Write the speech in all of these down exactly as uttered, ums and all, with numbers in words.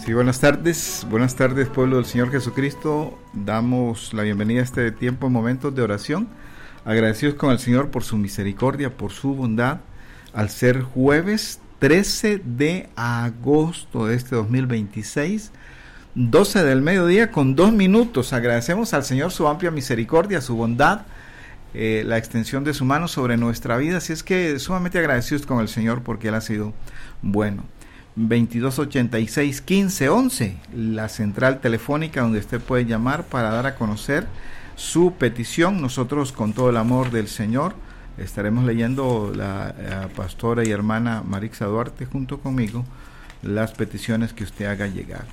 Sí, buenas tardes, buenas tardes pueblo del Señor Jesucristo. Damos la bienvenida a este tiempo en momentos de oración, agradecidos con el Señor por su misericordia, por su bondad, al ser jueves trece de agosto de este dos mil veintiséis, doce del mediodía con dos minutos. Agradecemos al Señor su amplia misericordia, su bondad, eh, la extensión de su mano sobre nuestra vida, así es que sumamente agradecidos con el Señor porque Él ha sido bueno. veintidós ochenta y seis quince once, la central telefónica donde usted puede llamar para dar a conocer su petición. Nosotros, con todo el amor del Señor, estaremos leyendo la, la pastora y hermana Marixa Duarte junto conmigo las peticiones que usted haga llegar.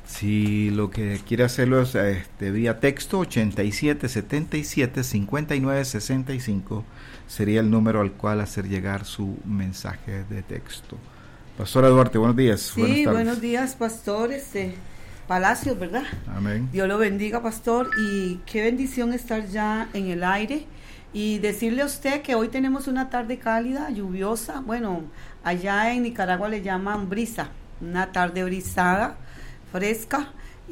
Si lo que quiere hacerlo es este, vía texto, ochenta y siete setenta y siete cincuenta y nueve sesenta y cinco sería el número al cual hacer llegar su mensaje de texto. Pastora Duarte, buenos días. Sí, buenas tardes. Buenos días, pastores de Palacios, ¿verdad? Amén. Dios lo bendiga, pastor, y qué bendición estar ya en el aire y decirle a usted que hoy tenemos una tarde cálida, lluviosa. Bueno, allá en Nicaragua le llaman brisa, una tarde brisada, fresca,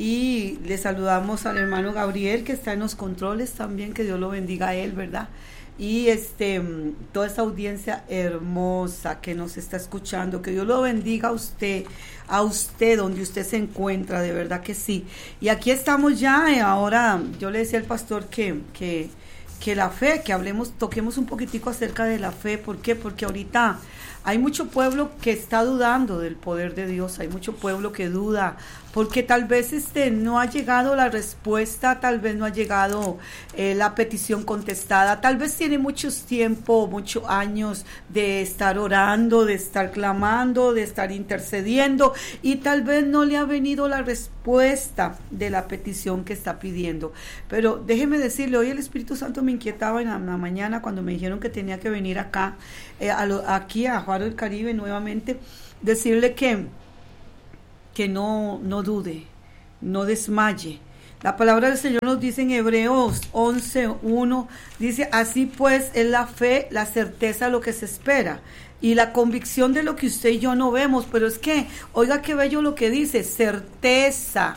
y le saludamos al hermano Gabriel que está en los controles también, que Dios lo bendiga a él, ¿verdad? Y este toda esa audiencia hermosa que nos está escuchando, que Dios lo bendiga a usted, a usted donde usted se encuentra, de verdad que sí. Y aquí estamos ya, eh, ahora yo le decía al pastor que, que, que la fe, que hablemos, toquemos un poquitico acerca de la fe. ¿Por qué? Porque ahorita hay mucho pueblo que está dudando del poder de Dios, hay mucho pueblo que duda, porque tal vez este no ha llegado la respuesta, tal vez no ha llegado eh, la petición contestada, tal vez tiene muchos tiempo, muchos años de estar orando, de estar clamando, de estar intercediendo, y tal vez no le ha venido la respuesta de la petición que está pidiendo. Pero déjeme decirle, hoy el Espíritu Santo me inquietaba en la, en la mañana cuando me dijeron que tenía que venir acá, eh, a lo, aquí a Faro del Caribe nuevamente, decirle que que no, no dude, no desmaye. La palabra del Señor nos dice en Hebreos once uno, dice, así pues es la fe, la certeza de lo que se espera y la convicción de lo que usted y yo no vemos. Pero es que, oiga qué bello lo que dice, certeza.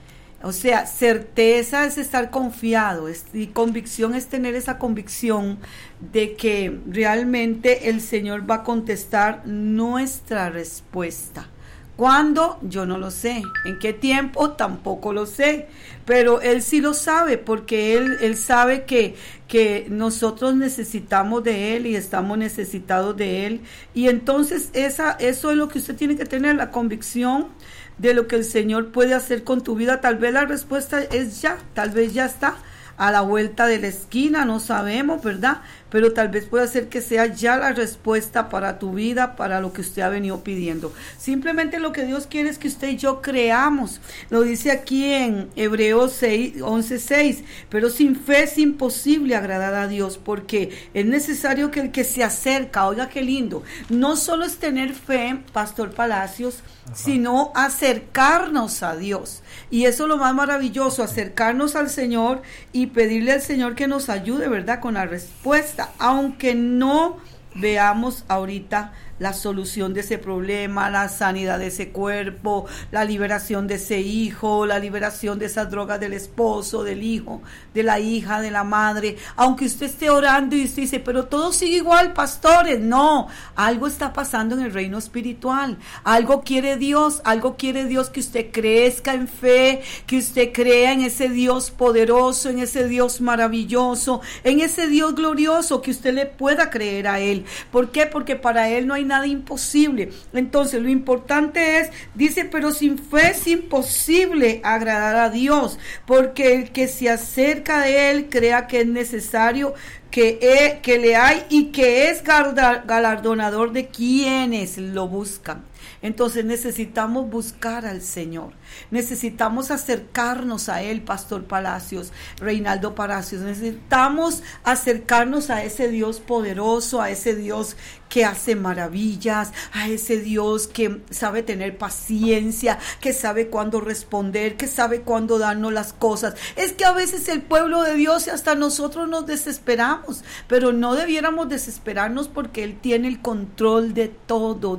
O sea, certeza es estar confiado, es, y convicción es tener esa convicción de que realmente el Señor va a contestar nuestra respuesta. ¿Cuándo? Yo no lo sé. ¿En qué tiempo? Tampoco lo sé. Pero Él sí lo sabe, porque Él, él sabe que, que nosotros necesitamos de Él y estamos necesitados de Él. Y entonces esa, eso es lo que usted tiene que tener, la convicción de lo que el Señor puede hacer con tu vida. Tal vez la respuesta es ya, tal vez ya está a la vuelta de la esquina, no sabemos, ¿verdad? Pero tal vez pueda ser que sea ya la respuesta para tu vida, para lo que usted ha venido pidiendo. Simplemente lo que Dios quiere es que usted y yo creamos. Lo dice aquí en Hebreos once seis, pero sin fe es imposible agradar a Dios, porque es necesario que el que se acerca, oiga qué lindo, no solo es tener fe, Pastor Palacios, ajá, sino acercarnos a Dios. Y eso es lo más maravilloso, acercarnos al Señor y pedirle al Señor que nos ayude, ¿verdad?, con la respuesta, aunque no veamos ahorita la solución de ese problema, la sanidad de ese cuerpo, la liberación de ese hijo, la liberación de esas drogas del esposo, del hijo, de la hija, de la madre. Aunque usted esté orando y usted dice, pero todo sigue igual, pastores. No, algo está pasando en el reino espiritual. Algo quiere Dios, algo quiere Dios que usted crezca en fe, que usted crea en ese Dios poderoso, en ese Dios maravilloso, en ese Dios glorioso, que usted le pueda creer a Él. ¿Por qué? Porque para Él no hay nada imposible. Entonces lo importante es, dice, pero sin fe es imposible agradar a Dios, porque el que se acerca a Él crea que es necesario, que, he, que le hay y que es galardonador de quienes lo buscan. Entonces necesitamos buscar al Señor, necesitamos acercarnos a Él, Pastor Palacios, Reinaldo Palacios, necesitamos acercarnos a ese Dios poderoso, a ese Dios que hace maravillas, a ese Dios que sabe tener paciencia, que sabe cuándo responder, que sabe cuándo darnos las cosas. Es que a veces el pueblo de Dios y hasta nosotros nos desesperamos, pero no debiéramos desesperarnos porque Él tiene el control de todo, de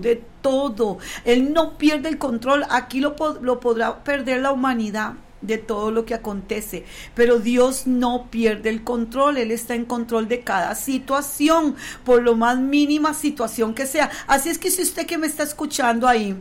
todo. Él no pierde el control. Aquí lo, lo podrá perder la humanidad de todo lo que acontece, pero Dios no pierde el control. Él está en control de cada situación, por lo más mínima situación que sea. Así es que si usted que me está escuchando ahí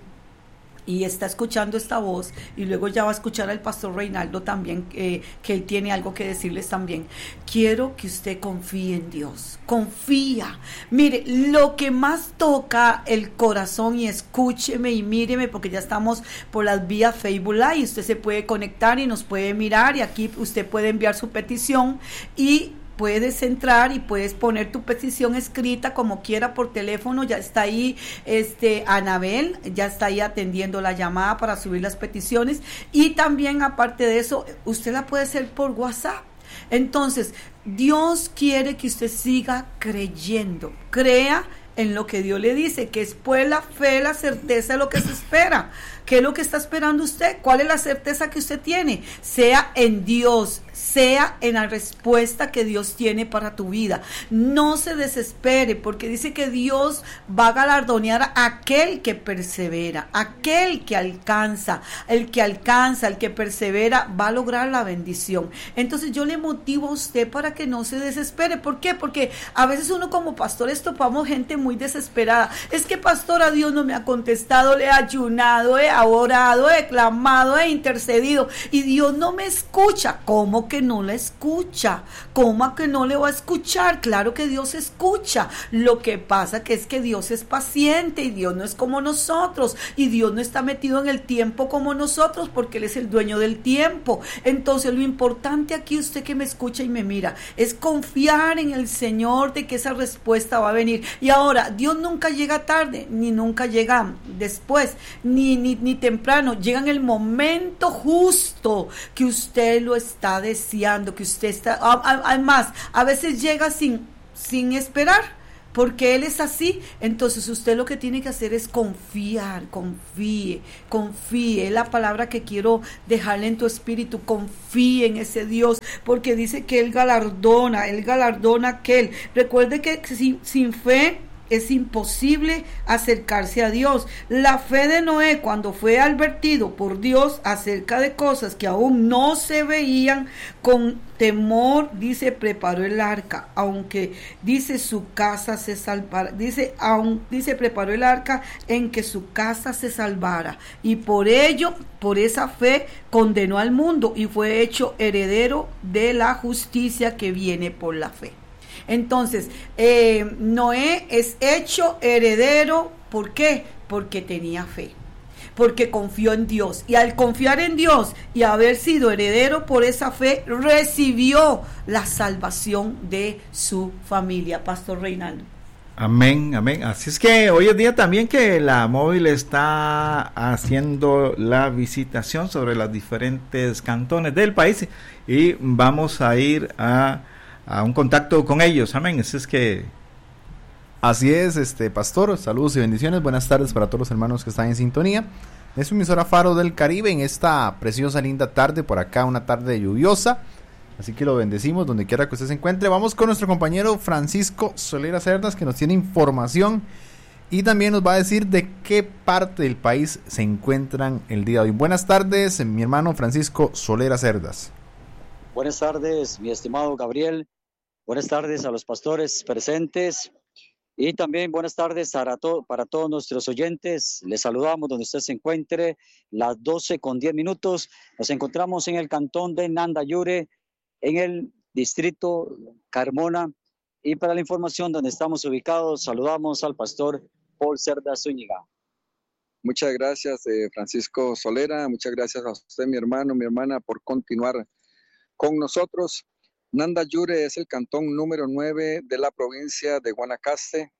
y está escuchando esta voz, y luego ya va a escuchar al pastor Reinaldo también, eh, que él tiene algo que decirles también, quiero que usted confíe en Dios, confía. Mire, lo que más toca el corazón, y escúcheme y míreme, porque ya estamos por las vías Facebook Live, y usted se puede conectar y nos puede mirar, y aquí usted puede enviar su petición, y puedes entrar y puedes poner tu petición escrita como quiera por teléfono. Ya está ahí este Anabel, ya está ahí atendiendo la llamada para subir las peticiones, y también aparte de eso usted la puede hacer por WhatsApp. Entonces Dios quiere que usted siga creyendo, crea en lo que Dios le dice, que es pues la fe, la certeza de lo que se espera. ¿Qué es lo que está esperando usted? ¿Cuál es la certeza que usted tiene? Sea en Dios, sea en la respuesta que Dios tiene para tu vida. No se desespere, porque dice que Dios va a galardonear a aquel que persevera, aquel que alcanza, el que alcanza, el que persevera, va a lograr la bendición. Entonces yo le motivo a usted para que no se desespere. ¿Por qué? Porque a veces uno como pastores topamos gente muy desesperada. Es que pastora, Dios no me ha contestado, le he ayunado, he orado, he clamado, he intercedido y Dios no me escucha. ¿Cómo que no la escucha? ¿Cómo que no le va a escuchar? Claro que Dios escucha. Lo que pasa que es que Dios es paciente y Dios no es como nosotros, y Dios no está metido en el tiempo como nosotros, porque Él es el dueño del tiempo. Entonces lo importante aquí, usted que me escucha y me mira, es confiar en el Señor de que esa respuesta va a venir. Y ahora, Dios nunca llega tarde, ni nunca llega después, ni, ni, ni temprano. Llega en el momento justo que usted lo está deseando, que usted está, además, a veces llega sin, sin esperar, porque Él es así. Entonces usted lo que tiene que hacer es confiar, confíe, confíe. Es la palabra que quiero dejarle en tu espíritu. Confíe en ese Dios, porque dice que Él galardona, Él galardona a aquel. Recuerde que sin, sin fe es imposible acercarse a Dios. La fe de Noé, cuando fue advertido por Dios acerca de cosas que aún no se veían, con temor, dice, preparó el arca, aunque dice su casa se salvara, dice, aun, dice, preparó el arca en que su casa se salvara, y por ello, por esa fe, condenó al mundo y fue hecho heredero de la justicia que viene por la fe. Entonces, eh, Noé es hecho heredero, ¿por qué? Porque tenía fe, porque confió en Dios, y al confiar en Dios y haber sido heredero por esa fe, recibió la salvación de su familia. Pastor Reinaldo. Amén, amén. Así es que hoy es día también que la móvil está haciendo la visitación sobre los diferentes cantones del país, y vamos a ir a a un contacto con ellos. Amén. Así es que así es, este pastor, saludos y bendiciones, buenas tardes para todos los hermanos que están en sintonía. Es su emisora Faro del Caribe en esta preciosa, linda tarde, por acá una tarde lluviosa, así que lo bendecimos donde quiera que usted se encuentre. Vamos con nuestro compañero Francisco Solera Cerdas, que nos tiene información y también nos va a decir de qué parte del país se encuentran el día de hoy. Buenas tardes, mi hermano Francisco Solera Cerdas. Buenas tardes, mi estimado Gabriel. Buenas tardes a los pastores presentes, y también buenas tardes para, to- para todos nuestros oyentes. Les saludamos donde usted se encuentre. Las doce con diez minutos. Nos encontramos en el cantón de Nandayure, en el distrito Carmona. Y para la información donde estamos ubicados, saludamos al pastor Paul Cerdas Zúñiga. Muchas gracias, eh, Francisco Solera. Muchas gracias a usted, mi hermano, mi hermana, por continuar con nosotros. Nandayure es el cantón número nueve de la provincia de Guanacaste.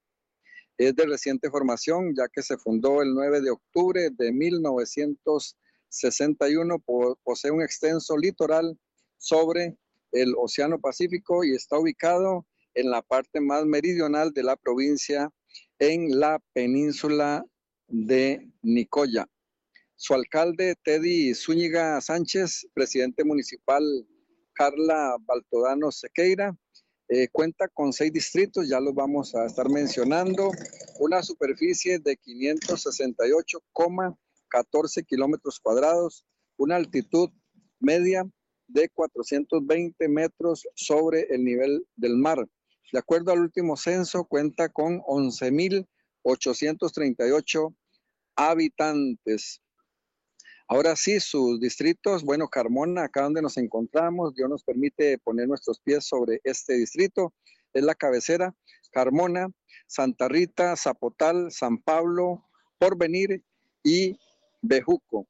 Es de reciente formación, ya que se fundó el nueve de octubre de mil novecientos sesenta y uno. Po- posee un extenso litoral sobre el Océano Pacífico y está ubicado en la parte más meridional de la provincia, en la península de Nicoya. Su alcalde, Teddy Zúñiga Sánchez, presidente municipal, Carla Baltodano Sequeira, Eh, cuenta con seis distritos, ya los vamos a estar mencionando, una superficie de quinientos sesenta y ocho coma catorce kilómetros cuadrados, una altitud media de cuatrocientos veinte metros sobre el nivel del mar. De acuerdo al último censo, cuenta con once mil ochocientos treinta y ocho habitantes. Ahora sí, sus distritos, bueno, Carmona, acá donde nos encontramos, Dios nos permite poner nuestros pies sobre este distrito, es la cabecera, Carmona, Santa Rita, Zapotal, San Pablo, Porvenir y Bejuco.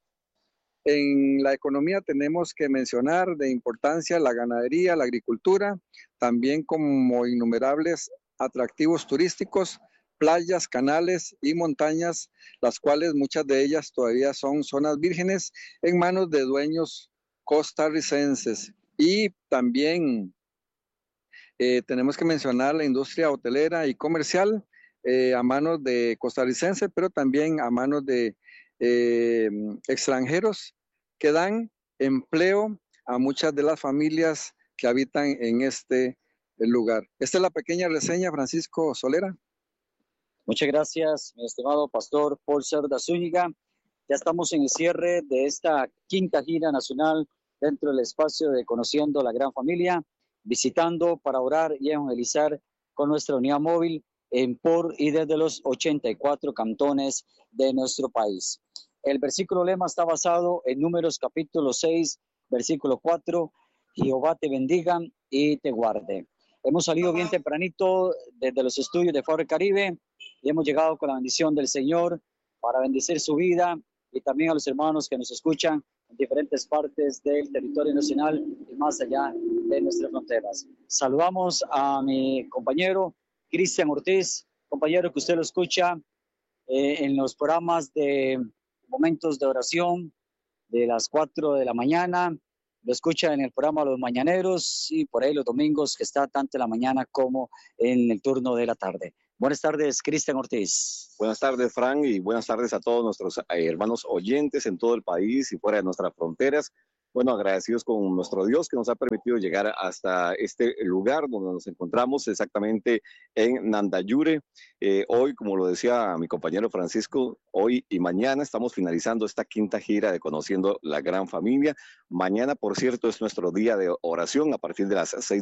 En la economía tenemos que mencionar de importancia la ganadería, la agricultura, también como innumerables atractivos turísticos, playas, canales y montañas, las cuales muchas de ellas todavía son zonas vírgenes en manos de dueños costarricenses. Y también eh, tenemos que mencionar la industria hotelera y comercial eh, a manos de costarricenses, pero también a manos de eh, extranjeros que dan empleo a muchas de las familias que habitan en este lugar. Esta es la pequeña reseña, Francisco Solera. Muchas gracias, mi estimado pastor Paul Cerda Zúñiga. Ya estamos en el cierre de esta quinta gira nacional dentro del espacio de Conociendo la Gran Familia, visitando para orar y evangelizar con nuestra unidad móvil en por y desde los ochenta y cuatro cantones de nuestro país. El versículo lema está basado en Números capítulo seis, versículo cuatro, Jehová te bendiga y te guarde. Hemos salido bien tempranito desde los estudios de Faro Caribe y hemos llegado con la bendición del Señor para bendecir su vida y también a los hermanos que nos escuchan en diferentes partes del territorio nacional y más allá de nuestras fronteras. Saludamos a mi compañero Cristian Ortiz, compañero que usted lo escucha eh, en los programas de Momentos de Oración de las cuatro de la mañana, lo escucha en el programa Los Mañaneros y por ahí los domingos que está tanto en la mañana como en el turno de la tarde. Buenas tardes, Cristian Ortiz. Buenas tardes, Frank, y buenas tardes a todos nuestros eh, hermanos oyentes en todo el país y fuera de nuestras fronteras. Bueno, agradecidos con nuestro Dios que nos ha permitido llegar hasta este lugar donde nos encontramos, exactamente en Nandayure. Eh, hoy, como lo decía mi compañero Francisco, hoy y mañana estamos finalizando esta quinta gira de Conociendo la Gran Familia. Mañana, por cierto, es nuestro día de oración a partir de las seis